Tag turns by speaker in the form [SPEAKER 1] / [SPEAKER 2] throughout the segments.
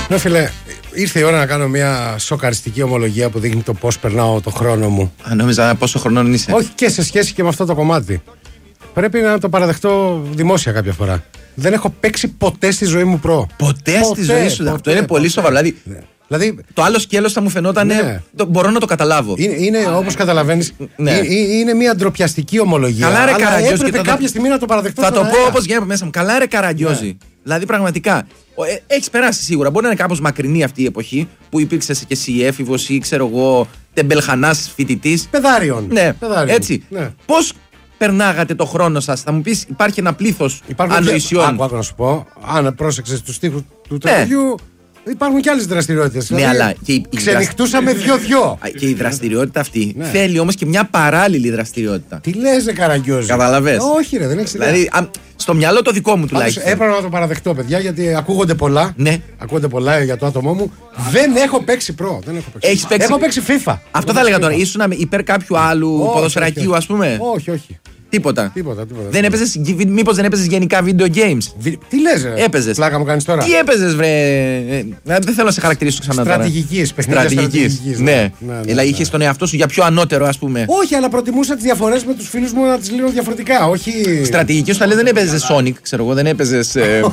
[SPEAKER 1] Ναι, φίλε, ήρθε η ώρα να κάνω μια σοκαριστική ομολογία που δείχνει το πώς περνάω το χρόνο μου.
[SPEAKER 2] Νόμιζα πόσο χρονών είσαι.
[SPEAKER 1] Όχι, και σε σχέση και με αυτό το κομμάτι. Πρέπει να το παραδεχτώ δημόσια κάποια φορά. Δεν έχω παίξει ποτέ στη ζωή μου προ.
[SPEAKER 2] Ποτέ στη ζωή σου. Αυτό είναι πολύ σοβαρό. Δηλαδή, το άλλο σκέλος θα μου φαινόταν. Ναι. Μπορώ να το καταλάβω.
[SPEAKER 1] Είναι όπως καταλαβαίνεις. Ναι. Είναι μια ντροπιαστική ομολογία.
[SPEAKER 2] Καλά, ρε Καραγκιόζη.
[SPEAKER 1] Έπρεπε κάποια στιγμή να το παραδεχτώ.
[SPEAKER 2] Θα το πω όπως γίνεται μέσα μου. Καλά, ρε Καραγκιόζη. Ναι. Δηλαδή, πραγματικά. Έχεις περάσει σίγουρα. Μπορεί να είναι κάπως μακρινή αυτή η εποχή που υπήρξε και εσύ έφηβος ή ξέρω εγώ τεμπελχανάς φοιτητής.
[SPEAKER 1] Παιδάριον.
[SPEAKER 2] Ναι,
[SPEAKER 1] παιδάριον.
[SPEAKER 2] Έτσι.
[SPEAKER 1] Ναι.
[SPEAKER 2] Πώς περνάγατε το χρόνο σας? Θα μου πεις, υπάρχει ένα πλήθος ανοησιών.
[SPEAKER 1] Άκου να σου πω. Αν πρόσεξες τους στίχους του τραγουδιού. Υπάρχουν και άλλες δραστηριότητες.
[SPEAKER 2] Ναι, αλλά
[SPEAKER 1] ξενυχτούσαμε δυο-δυο.
[SPEAKER 2] Και η δραστηριότητα αυτή θέλει όμως και μια παράλληλη δραστηριότητα.
[SPEAKER 1] Τι λες, ρε Καραγκιόζη?
[SPEAKER 2] Καταλαβες?
[SPEAKER 1] Όχι, ρε, δεν έχεις ιδέα.
[SPEAKER 2] Δηλαδή, στο μυαλό το δικό μου τουλάχιστον.
[SPEAKER 1] Έπρεπε να το παραδεχτώ, παιδιά, γιατί ακούγονται πολλά.
[SPEAKER 2] Ναι.
[SPEAKER 1] Ακούγονται πολλά για το άτομό μου. Δεν έχω παίξει προ. Έχω παίξει FIFA.
[SPEAKER 2] Αυτό θα έλεγα τώρα. Ήσουν υπέρ κάποιου άλλου ποδοσφαιρακίου, ας πούμε?
[SPEAKER 1] Όχι.
[SPEAKER 2] Τίποτα. Δεν έπαιζες, μήπως δεν έπαιζες γενικά video games?
[SPEAKER 1] Τι λες, ρε?
[SPEAKER 2] Έπαιζες.
[SPEAKER 1] Πλάκα μου κάνεις τώρα.
[SPEAKER 2] Τι έπαιζες, βρε? Δεν θέλω να σε χαρακτηρίσω ξανά.
[SPEAKER 1] Στρατηγικής.
[SPEAKER 2] Ναι. Δηλαδή είχες τον εαυτό σου για πιο ανώτερο, ας πούμε.
[SPEAKER 1] Όχι, αλλά προτιμούσα τις διαφορές με τους φίλους μου να τις λύνω διαφορετικά. Όχι.
[SPEAKER 2] Στρατηγική σου θα λες δεν έπαιζες Sonic, ξέρω εγώ, δεν έπαιζες.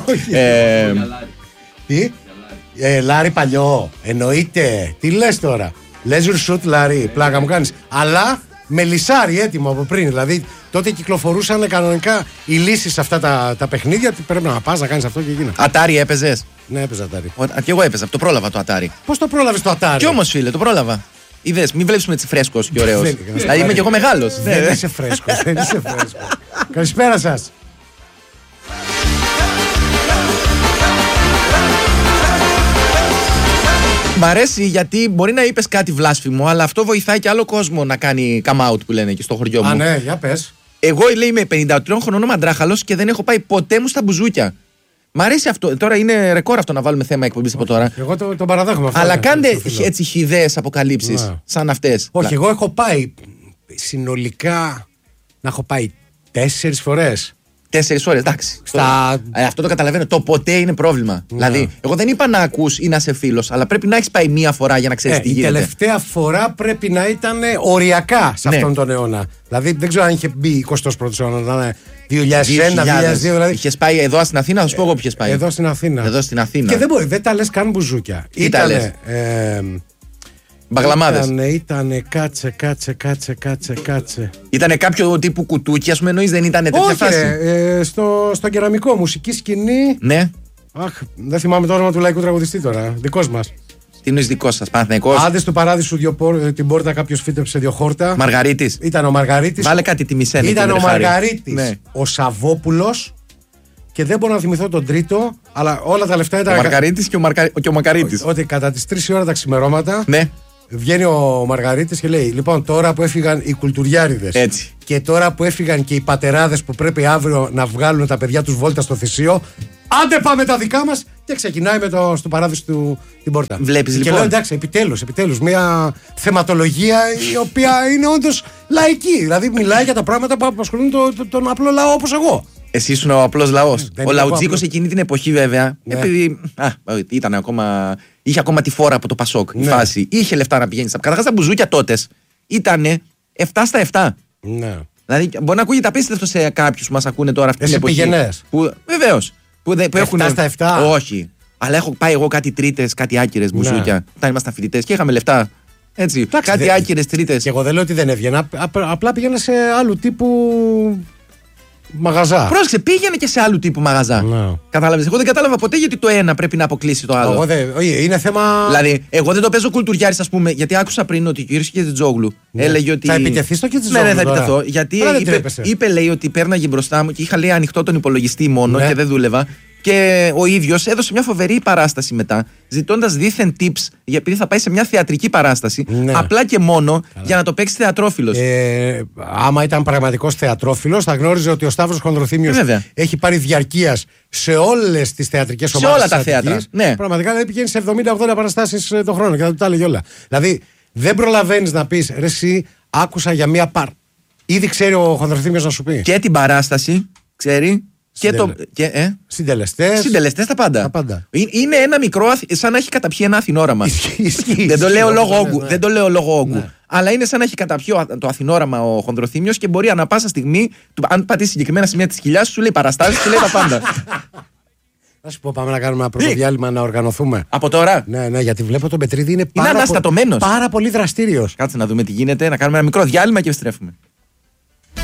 [SPEAKER 1] Τι? Λάρι παλιό. Εννοείται. Τι λες τώρα? Leisure Suit Λάρι. Πλάκα μου κάνεις. Αλλά με λυσάρι έτοιμο από πριν. Δηλαδή τότε κυκλοφορούσαν κανονικά οι λύσεις σε αυτά τα παιχνίδια. Πρέπει να πας να κάνεις αυτό και εκείνα.
[SPEAKER 2] Ατάρι έπαιζες?
[SPEAKER 1] Ναι, έπαιζα Ατάρι.
[SPEAKER 2] Και εγώ έπαιζα. Το πρόλαβα το Ατάρι.
[SPEAKER 1] Πώς το πρόλαβες το Ατάρι?
[SPEAKER 2] Κι όμως, φίλε, το πρόλαβα. Είδες, μην βλέπεις με έτσι φρέσκος και ωραίος. Δηλαδή είμαι κι εγώ μεγάλος.
[SPEAKER 1] Δεν είσαι φρέσκος. Καλησπέρα σας.
[SPEAKER 2] Μ' αρέσει γιατί μπορεί να είπες κάτι βλάσφημο, αλλά αυτό βοηθάει και άλλο κόσμο να κάνει come out που λένε εκεί στο χωριό μου.
[SPEAKER 1] Α, ναι, για πες.
[SPEAKER 2] Εγώ λέει είμαι 53 χρονών μαντράχαλος και δεν έχω πάει ποτέ μου στα μπουζούκια. Μ' αρέσει αυτό. Τώρα είναι ρεκόρ αυτό να βάλουμε θέμα εκπομπής από τώρα.
[SPEAKER 1] Εγώ το παραδέχομαι αυτό.
[SPEAKER 2] Αλλά κάντε έτσι χυδαίες αποκαλύψεις σαν αυτές.
[SPEAKER 1] Όχι, εγώ έχω πάει συνολικά να έχω πάει 4 φορές.
[SPEAKER 2] 4 ώρες, εντάξει. Αυτό το καταλαβαίνω. Το ποτέ είναι πρόβλημα. Δηλαδή, εγώ δεν είπα να ακούς ή να είσαι φίλος, αλλά πρέπει να έχεις πάει μία φορά για να ξέρεις τι γίνεται.
[SPEAKER 1] Η τελευταία φορά πρέπει να ήταν οριακά σε αυτόν τον αιώνα. Δηλαδή, δεν ξέρω αν είχε μπει 21ο αιώνα, να είναι 2001-2002. Δηλαδή.
[SPEAKER 2] Είχες πάει εδώ στην Αθήνα, θα σου πω εγώ που είχες πάει.
[SPEAKER 1] Εδώ στην Αθήνα. Και δεν τα λες καν μπουζούκια.
[SPEAKER 2] Ήτανε. Μπαγλαμάδες.
[SPEAKER 1] Ήτανε κάτσε.
[SPEAKER 2] Ήτανε κάποιο τύπου κουτούκι, ας πούμε, εννοείς δεν ήτανε τέτοια φάση?
[SPEAKER 1] Στο κεραμικό, μουσική σκηνή.
[SPEAKER 2] Ναι.
[SPEAKER 1] Αχ, δεν θυμάμαι το όνομα του λαϊκού τραγουδιστή τώρα. Δικός μας.
[SPEAKER 2] Τι εννοείς δικός σας, Παναθηναϊκός?
[SPEAKER 1] Άντε στο Παράδεισο την πόρτα, κάποιος φύτεψε 2 χόρτα.
[SPEAKER 2] Μαργαρίτης.
[SPEAKER 1] Ήταν ο Μαργαρίτης.
[SPEAKER 2] Βάλε κάτι τιμισένη.
[SPEAKER 1] Ήταν ο Μαργαρίτης. Ναι. Ο Σαββόπουλος. Και δεν μπορώ να θυμηθώ τον τρίτο, αλλά όλα τα λεφτά ήταν.
[SPEAKER 2] Ο Μαργαρίτης και ο Μακαρίτης.
[SPEAKER 1] Ότι κατά τις 3 ώρα τα ξημερώματα.
[SPEAKER 2] Ναι.
[SPEAKER 1] Βγαίνει ο Μαργαρίτης και λέει: Λοιπόν, τώρα που έφυγαν οι κουλτουριάριδες και τώρα που έφυγαν και οι πατεράδες που πρέπει αύριο να βγάλουν τα παιδιά τους βόλτα στο θυσίο, άντε πάμε τα δικά μας. Και ξεκινάει στο Παράδεισο την πόρτα.
[SPEAKER 2] Βλέπεις
[SPEAKER 1] και
[SPEAKER 2] λοιπόν.
[SPEAKER 1] Και λέω: Εντάξει, επιτέλους, μια θεματολογία η οποία είναι όντως λαϊκή. Δηλαδή μιλάει για τα πράγματα που απασχολούν τον απλό λαό όπως εγώ.
[SPEAKER 2] Εσύ ήσουν ο απλός λαός. Ο Λαουτζίκος εκείνη την εποχή, βέβαια, επειδή είχε ακόμα τη φόρα από το Πασόκ. Η φάση. Είχε λεφτά να πηγαίνει. Καταρχάς τα μπουζούκια τότε ήτανε 7/7.
[SPEAKER 1] Ναι.
[SPEAKER 2] Δηλαδή μπορεί να ακούγεται απίστευτο σε κάποιους που μας ακούνε τώρα αυτή την εποχή.
[SPEAKER 1] Πήγαινες?
[SPEAKER 2] Βεβαίως. Που έχουν
[SPEAKER 1] 7/7.
[SPEAKER 2] Όχι. Αλλά έχω πάει εγώ κάτι τρίτες, κάτι άκυρες μπουζούκια. Όταν ήμασταν φοιτητές και είχαμε λεφτά. Έτσι. Κάτι άκυρες τρίτες.
[SPEAKER 1] Και εγώ δεν λέω ότι δεν έβγαινα. Απλά πήγαινα σε άλλου τύπου μαγαζά.
[SPEAKER 2] Πρόσεξε, πήγαινε και σε άλλου τύπου μαγαζά.
[SPEAKER 1] No.
[SPEAKER 2] Κατάλαβες. Εγώ δεν κατάλαβα ποτέ γιατί το ένα πρέπει να αποκλείσει το άλλο.
[SPEAKER 1] Είναι θέμα.
[SPEAKER 2] Δηλαδή, εγώ δεν το παίζω κουλτουριάρης, ας πούμε, γιατί άκουσα πριν ότι ο κύριος Κετζόγλου έλεγε ότι.
[SPEAKER 1] Θα επιτεθεί στο Κετζόγλου?
[SPEAKER 2] Ναι, θα επιτεθώ. Γιατί είπε, λέει, ότι πέρναγε μπροστά μου και είχα λέει ανοιχτό τον υπολογιστή μόνο και δεν δούλευα. Και ο ίδιος έδωσε μια φοβερή παράσταση μετά, ζητώντας δίθεν tips, επειδή θα πάει σε μια θεατρική παράσταση, απλά και μόνο για να το παίξει θεατρόφιλος.
[SPEAKER 1] Άμα ήταν πραγματικός θεατρόφιλος, θα γνώριζε ότι ο Σταύρος Χονδροθύμιος έχει πάρει διαρκείας σε όλες τις θεατρικές ομάδες.
[SPEAKER 2] Σε όλα τα θέατρα. Ναι.
[SPEAKER 1] Πραγματικά δεν πηγαίνει σε 70-80 παραστάσεις το χρόνο και θα τα έλεγε όλα. Δηλαδή, δεν προλαβαίνεις να πεις, ρε εσύ, άκουσα για μια Ήδη ξέρει ο Χονδροθύμιος να σου πει.
[SPEAKER 2] Και την παράσταση, ξέρει. Συντελεστές τα πάντα. Είναι ένα μικρό, σαν να έχει καταπιεί ένα Αθηνόραμα. Δεν το λέω λόγω όγκου. Ναι. Αλλά είναι σαν να έχει καταπιεί το Αθηνόραμα ο Χονδροθύμιος και μπορεί ανά πάσα στιγμή, αν πατήσει συγκεκριμένα σημεία της κοιλιάς σου λέει παραστάσεις, σου λέει τα πάντα.
[SPEAKER 1] Θα σου πω, πάμε να κάνουμε ένα πρώτο διάλειμμα να οργανωθούμε.
[SPEAKER 2] Από τώρα?
[SPEAKER 1] Ναι, γιατί βλέπω τον Πετρίδη είναι
[SPEAKER 2] αναστατωμένος.
[SPEAKER 1] Πάρα πολύ δραστήριος.
[SPEAKER 2] Κάτσε να δούμε τι γίνεται, να κάνουμε ένα μικρό διάλειμμα και επιστρέφουμε.